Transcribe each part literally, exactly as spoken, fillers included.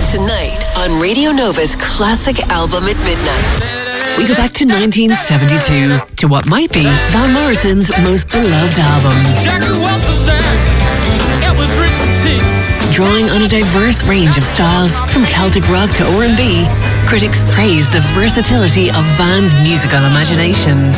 Tonight on Radio Nova's classic album at midnight. We go back to nineteen seventy-two, to what might be Van Morrison's most beloved album. Drawing on a diverse range of styles, from Celtic rock to R and B, critics praise the versatility of Van's musical imagination.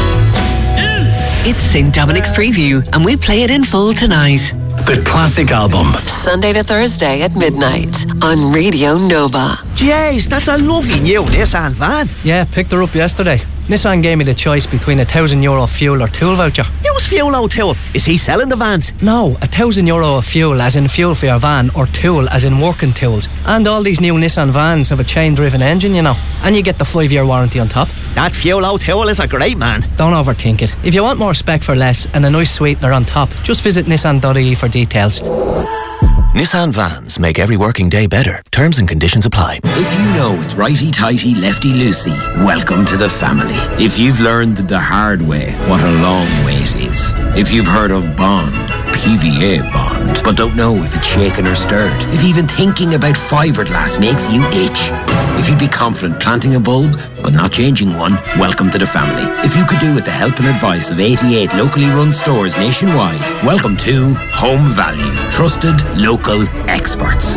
It's Saint Dominic's Preview, and we play it in full tonight. The classic album. Sunday to Thursday at midnight on Radio Nova. Jeez, that's a lovely new Nissan van. Yeah, picked her up yesterday. Nissan gave me the choice between a thousand euro fuel or tool voucher. Use fuel or tool? Is he selling the vans? No, a thousand euro of fuel as in fuel for your van, or tool as in working tools. And all these new Nissan vans have a chain-driven engine, you know. And you get the five-year warranty on top. That fuel or tool is a great man. Don't overthink it. If you want more spec for less and a nice sweetener on top, just visit nissan dot I E for details. Nissan vans make every working day better. Terms and conditions apply. If you know it's righty-tighty, lefty-loosey, welcome to the family. If you've learned the hard way what a long wait is. If you've heard of Bond, P V A Bond, but don't know if it's shaken or stirred. If even thinking about fiberglass makes you itch. If you'd be confident planting a bulb, but not changing one, welcome to the family. If you could do with the help and advice of eighty-eight locally run stores nationwide, welcome to Home Value. Trusted local experts.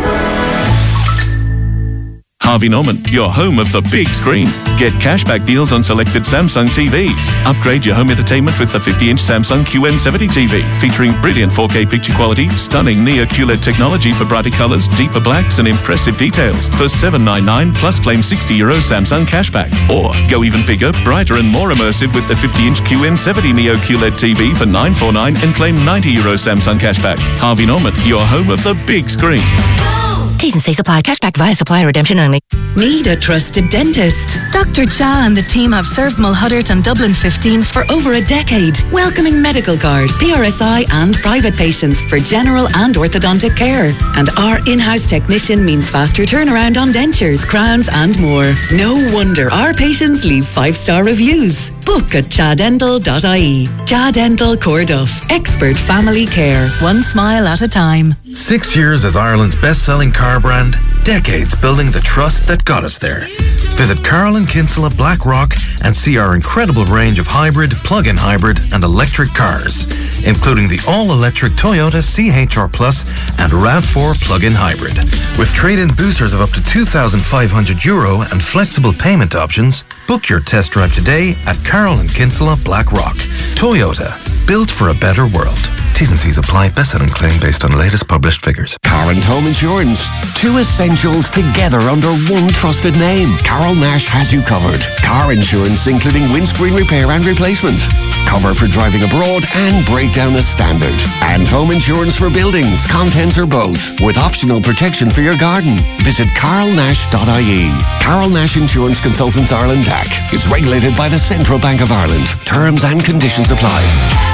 Harvey Norman, your home of the big screen. Get cashback deals on selected Samsung T Vs. Upgrade your home entertainment with the fifty-inch Samsung Q N seventy T V, featuring brilliant four K picture quality, stunning Neo-Q L E D technology for brighter colours, deeper blacks and impressive details for seven hundred ninety-nine plus claim sixty euro Samsung cashback. Or go even bigger, brighter and more immersive with the fifty-inch Q N seventy Neo-Q L E D T V for nine hundred forty-nine and claim ninety euro Samsung cashback. Harvey Norman, your home of the big screen. T's and C's apply. Cashback via supplier redemption only. Need a trusted dentist? Doctor Cha and the team have served Mulhuddart and Dublin fifteen for over a decade, welcoming medical card, P R S I and private patients for general and orthodontic care. And our in-house technician means faster turnaround on dentures, crowns and more. No wonder our patients leave five-star reviews. Book at cha dental dot I E. Cha Dental Corduff. Expert family care. One smile at a time. Six years as Ireland's best-selling car brand, decades building the trust that got us there. Visit Carl and Kinsella Blackrock and see our incredible range of hybrid, plug-in hybrid and electric cars, including the all-electric Toyota C H R Plus and RAV four plug-in hybrid. With trade-in boosters of up to two thousand five hundred euro and flexible payment options, book your test drive today at Carl and Kinsella Blackrock. Toyota, built for a better world. T's and C's apply. Best-selling claim based on latest published figures. Car and home insurance. Two essentials together under one trusted name. Carol Nash has you covered. Car insurance including windscreen repair and replacement. Cover for driving abroad and breakdown as standard. And home insurance for buildings, contents or both, with optional protection for your garden. Visit carl nash dot I E. Carol Nash Insurance Consultants Ireland D A C is regulated by the Central Bank of Ireland. Terms and conditions apply.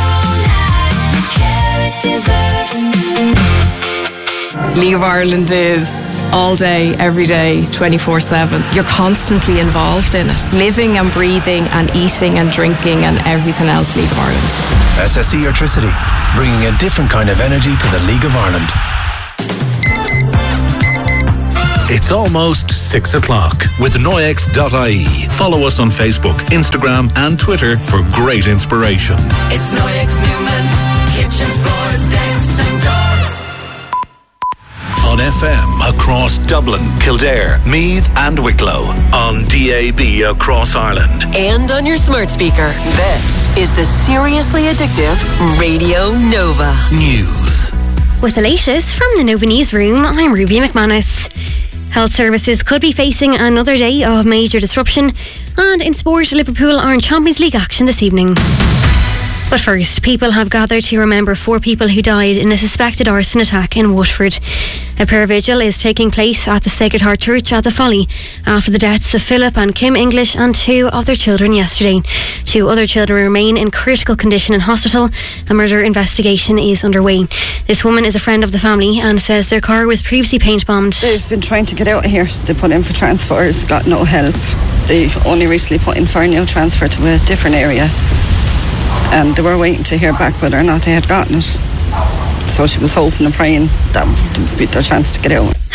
League of Ireland is all day, every day, twenty-four seven. You're constantly involved in it. Living and breathing and eating and drinking and everything else, League of Ireland. S S E Electricity, bringing a different kind of energy to the League of Ireland. It's almost six o'clock with Noyex dot I E. Follow us on Facebook, Instagram and Twitter for great inspiration. It's Noyex Newman, kitchens, floors, decks and doors. On F M across Dublin, Kildare, Meath and Wicklow. On D A B across Ireland. And on your smart speaker. This is the Seriously Addictive Radio Nova News. With the latest from the Nova Newsroom, I'm Ruby McManus. Health services could be facing another day of major disruption, and in sport, Liverpool are in Champions League action this evening. But first, people have gathered to remember four people who died in a suspected arson attack in Waterford. A prayer vigil is taking place at the Sacred Heart Church at the Folly after the deaths of Philip and Kim English and two of their children yesterday. Two other children remain in critical condition in hospital. A murder investigation is underway. This woman is a friend of the family and says their car was previously paint bombed. They've been trying to get out of here. They put in for transfers, got no help. They only recently put in for a new transfer to a different area. And they were waiting to hear back whether or not they had gotten it. So she was hoping and praying that would be their chance to get out.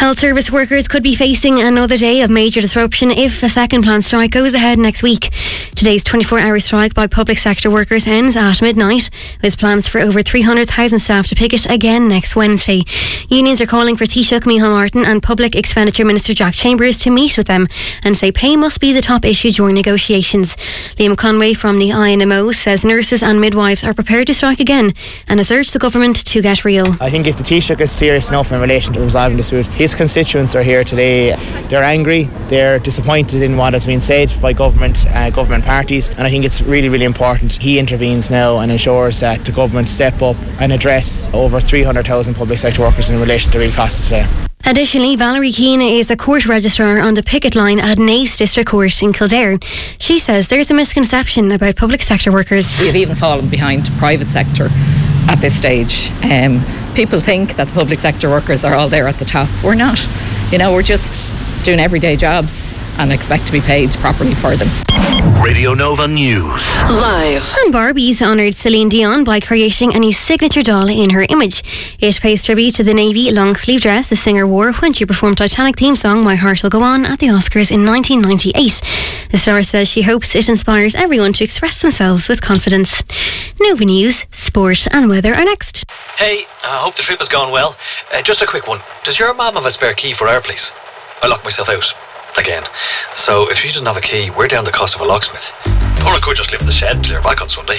Health service workers could be facing another day of major disruption if a second planned strike goes ahead next week. Today's twenty-four hour strike by public sector workers ends at midnight, with plans for over three hundred thousand staff to picket again next Wednesday. Unions are calling for Taoiseach Micheál Martin and Public Expenditure Minister Jack Chambers to meet with them and say pay must be the top issue during negotiations. Liam Conway from the I N M O says nurses and midwives are prepared to strike again and has urged the government to get real. I think if the Taoiseach is serious enough in relation to resolving the dispute, his constituents are here today. They're angry, they're disappointed in what has been said by government uh, government parties, and I think it's really, really important he intervenes now and ensures that the government step up and address over three hundred thousand public sector workers in relation to real costs today. Additionally, Valerie Keane is a court registrar on the picket line at Naas District Court in Kildare. She says there's a misconception about public sector workers. We have even fallen behind private sector at this stage. Um, people think that the public sector workers are all there at the top. We're not. You know, we're just doing everyday jobs and expect to be paid properly for them. Radio Nova News. Live. And Barbie's honoured Celine Dion by creating a new signature doll in her image. It pays tribute to the navy long sleeve dress the singer wore when she performed Titanic theme song My Heart Will Go On at the Oscars in nineteen ninety-eight. The star says she hopes it inspires everyone to express themselves with confidence. Nova News, sport and weather are next. Hey, I hope the trip has gone well. Uh, just a quick one. Does your mum have a spare key for our place? I locked myself out. Again. So if she doesn't have a key, we're down the cost of a locksmith. Or I could just live in the shed until you're back on Sunday.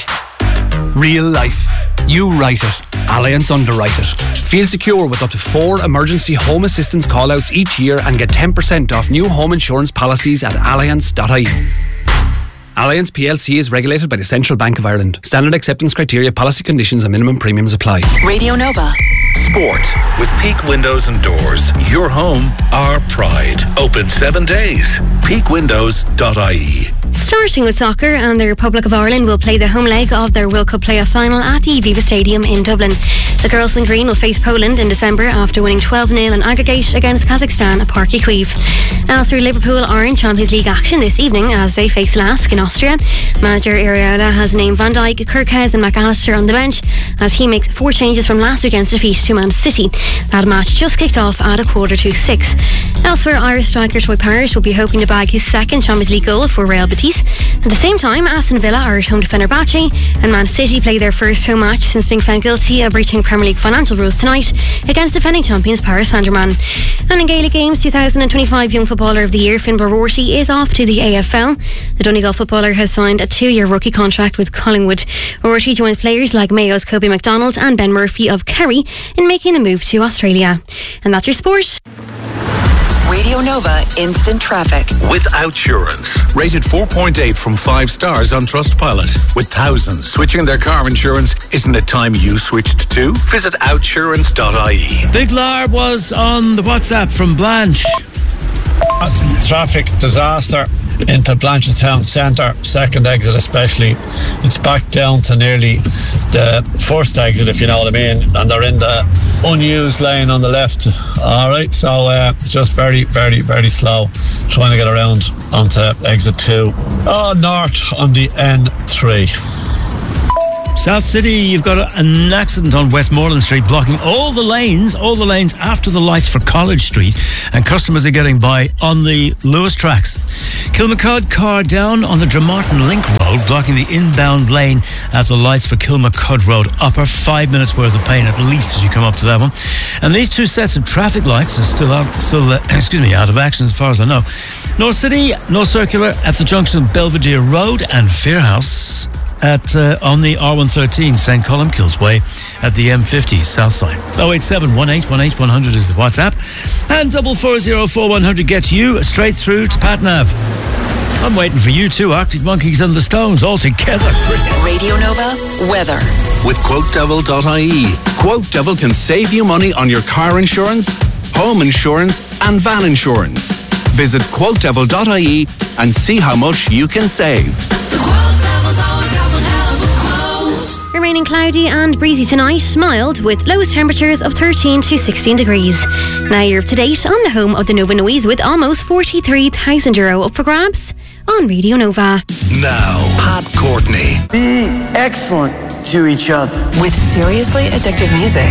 Real life. You write it. Allianz underwrite it. Feel secure with up to four emergency home assistance call-outs each year and get ten percent off new home insurance policies at allianz dot I E. Allianz P L C is regulated by the Central Bank of Ireland. Standard acceptance criteria, policy conditions and minimum premiums apply. Radio Nova. Sport with Peak Windows and Doors. Your home, our pride. Open seven days. peak windows dot I E. Starting with soccer, and the Republic of Ireland will play the home leg of their World Cup playoff final at the Aviva Stadium in Dublin. The girls in green will face Poland in December after winning twelve nil in aggregate against Kazakhstan at Parky Queeve. Elsewhere, Liverpool are in Champions League action this evening as they face Lask in Austria. Manager Iraola has named Van Dijk, Kirkes and McAllister on the bench as he makes four changes from last weekend's defeat to Man City. That match just kicked off at a quarter to six. Elsewhere, Irish striker Troy Parrott will be hoping to bag his second Champions League goal for Real Betis. At the same time, Aston Villa are at home to Fenerbahce, and Man City play their first home match since being found guilty of breaching Premier League financial rules tonight against defending champions Paris Saint-Germain. And in Gaelic Games, twenty twenty-five Young Footballer of the Year Finbar Rorty is off to the A F L. The Donegal footballer has signed a two-year rookie contract with Collingwood. Rorty joins players like Mayo's Kobe McDonald and Ben Murphy of Kerry in making the move to Australia. And that's your sport. Radio Nova Instant Traffic. With Outsurance. Rated four point eight from five stars on Trustpilot. With thousands switching their car insurance, isn't it time you switched too? Visit outsurance dot I E. Big Larb was on the WhatsApp from Blanche. Traffic disaster into Blanchardstown Centre, second exit especially. It's back down to nearly the first exit, if you know what I mean, and they're in the unused lane on the left. Alright, so uh, it's just very, very, very slow trying to get around onto exit two. Oh, north on the N three. South City, you've got a, an accident on Westmoreland Street blocking all the lanes, all the lanes after the lights for College Street, and customers are getting by on the Lewis tracks. Kilmacud car down on the Drumartin Link Road, blocking the inbound lane after the lights for Kilmacud Road upper. Five minutes worth of pain at least as you come up to that one. And these two sets of traffic lights are still out, still uh, excuse me, out of action as far as I know. North City, no circular at the junction of Belvedere Road and Fairhouse at uh, on the R one thirteen Saint Columkills Way at the M fifty south side. oh eight seven, one eight one eight, one hundred is the WhatsApp, and double four zero four one hundred gets you straight through to PatNav. I'm waiting for you too, Arctic Monkeys and the Stones all together. Radio Nova weather with quote devil dot I E. Quote Devil can save you money on your car insurance, home insurance and van insurance. Visit quote devil dot I E and see how much you can save. Remaining cloudy and breezy tonight, mild with lowest temperatures of thirteen to sixteen degrees. Now you're up to date on the home of the Nova Noise with almost forty-three thousand euro up for grabs on Radio Nova. Now, Pat Courtney. Be excellent to each other. With seriously addictive music.